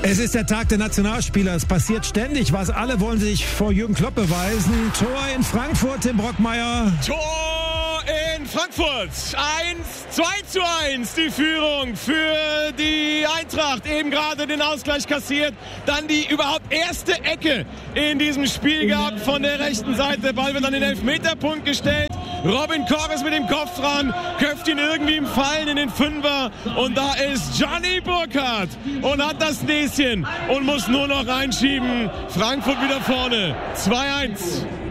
Es ist der Tag der Nationalspieler. Es passiert ständig was. Alle wollen sich vor Jürgen Klopp beweisen. Tor in Frankfurt, Tim Brockmeier. Tor in Frankfurt. 2:1 die Führung für die Eintracht. Eben gerade den Ausgleich kassiert. Dann die überhaupt erste Ecke in diesem Spiel gehabt von der rechten Seite. Der Ball wird an den Elfmeterpunkt gestellt. Robin Koch ist mit dem Kopf dran, köpft ihn irgendwie im Fallen in den Fünfer. Und da ist Gianni Burkhardt und hat das Näschen und muss nur noch reinschieben. Frankfurt wieder vorne. 2:1.